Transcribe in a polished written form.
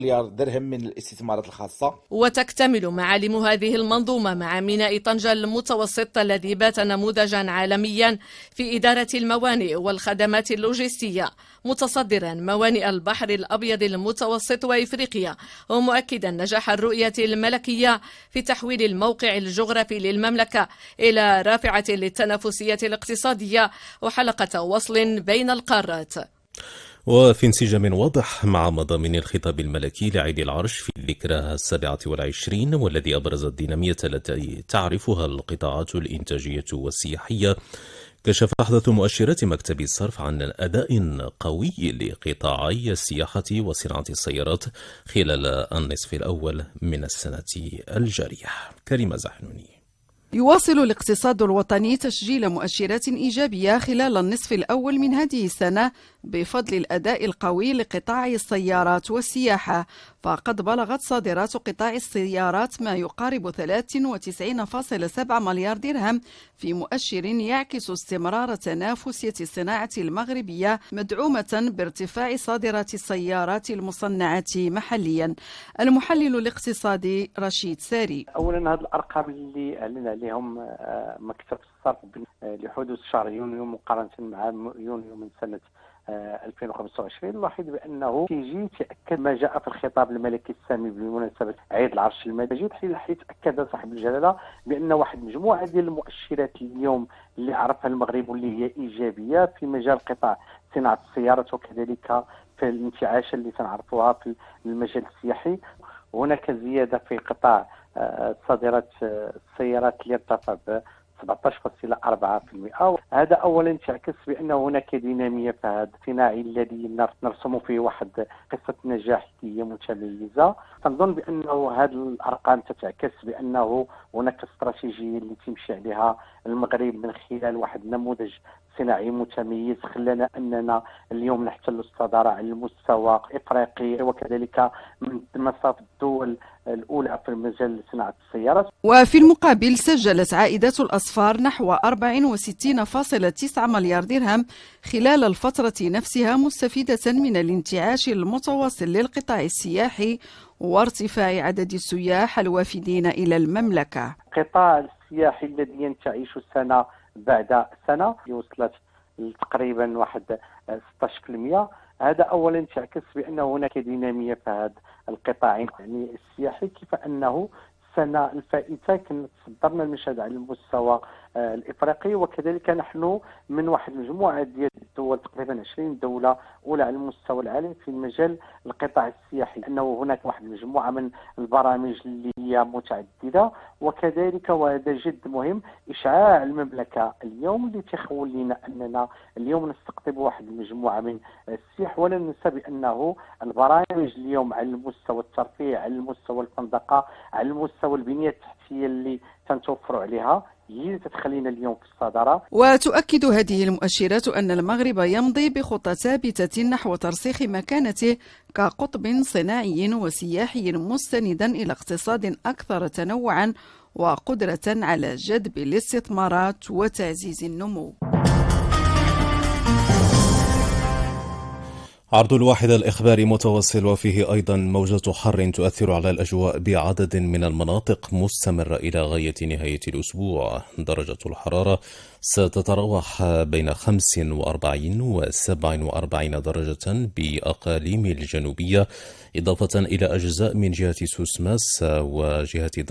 مليار درهم من الاستثمارات الخاصة. وتكتمل معالم هذه المنظومة مع ميناء طنجة المتوسط الذي بات نموذجا عالميا في إدارة الموانئ والخدمات اللوجستية، متصدرا موانئ البحر الأبيض المتوسط وإفريقيا، ومؤكدا نجاح الرؤية الملكية في تحويل الموقع الجغرافي للمملكة إلى رافعة للتنافسية الاقتصادية وحلقة وصل بين القارات. وفي انسجام واضح مع مضامين الخطاب الملكي لعيد العرش في ذكرى 27 والذي أبرز الدينامية التي تعرفها القطاعات الإنتاجية والسياحية، كشف أحدث مؤشرات مكتب الصرف عن أداء قوي لقطاعي السياحة وصناعة السيارات خلال النصف الأول من السنة الجارية. كريمة زحنوني. يواصل الاقتصاد الوطني تسجيل مؤشرات إيجابية خلال النصف الأول من هذه السنة بفضل الأداء القوي لقطاع السيارات والسياحة، فقد بلغت صادرات قطاع السيارات ما يقارب 93.7 مليار درهم في مؤشر يعكس استمرار تنافسية الصناعة المغربية مدعومة بارتفاع صادرات السيارات المصنعة محليا. المحلل الاقتصادي رشيد ساري: أولا هذه الأرقام اللي أعلن عليهم مكتب الصرف لحدوث شهر يونيو مقارنة مع يونيو من سنة 2025، نلاحظ بانه كيجي تاكد ما جاء في الخطاب الملكي السامي بمناسبه عيد العرش المجيد، حيث اكد صاحب الجلاله بان واحد مجموعه ديال المؤشرات اليوم اللي عرفها المغرب واللي هي ايجابيه في مجال قطاع صناعه السيارات وكذلك في الانتعاش اللي تنعرفوها في المجال السياحي. هناك زياده في قطاع صادرات السيارات اللي ارتفع ب 17.4%. هذا اولا تعكس بان هناك ديناميه في هذا الصناعي الذي نرسم فيه واحد قصه نجاح اللي هي متميزه. تنظن بانه هذه الارقام تتعكس بانه هناك استراتيجيه اللي تمشي عليها المغرب من خلال واحد نموذج صناعي متميز خلانا اننا اليوم نحتل الصداره على المستوى الافريقي وكذلك من مصاف الدول الاولى في مجال صناعه السيارات. وفي المقابل سجلت عائدات الاصفار نحو 64.9 مليار درهم خلال الفتره نفسها، مستفيده من الانتعاش المتواصل للقطاع السياحي وارتفاع عدد السياح الوافدين الى المملكه. القطاع السياحي الذي ينتعش سنه بعد سنه وصلت تقريبا واحد 16%. هذا اولا تعكس بان هناك ديناميه في هذا القطاع يعني السياحي، كيف انه السنه الفائته كنا تصدرنا المشهد على المستوى الافريقي، وكذلك نحن من واحد مجموعه ديال الدول تقريبا 20 دوله اولى على المستوى العالمي في مجال القطاع السياحي، انه هناك واحد مجموعه من البرامج اللي هي متعدده، وكذلك وهذا جد مهم اشعاع المملكه اليوم اللي تيخول لنا اننا اليوم نستقطب واحد المجموعه من السياح. ولا ننسى بانه البرامج اليوم على المستوى الترفيه، على المستوى الفندقه، على المستوى البنيه التحتيه اللي تنتوفروا عليها هي تتخلينا اليوم في الصدارة. وتؤكد هذه المؤشرات أن المغرب يمضي بخطى ثابتة نحو ترسيخ مكانته كقطب صناعي وسياحي مستندا إلى اقتصاد أكثر تنوعا وقدرة على جذب الاستثمارات وتعزيز النمو. عرض الواحد الإخباري متواصل وفيه أيضا موجة حر تؤثر على الأجواء بعدد من المناطق مستمرة إلى غاية نهاية الأسبوع. درجة الحرارة ستتراوح بين 45 و 47 درجة بأقاليم الجنوبية، إضافة إلى أجزاء من جهة سوسماس وجهة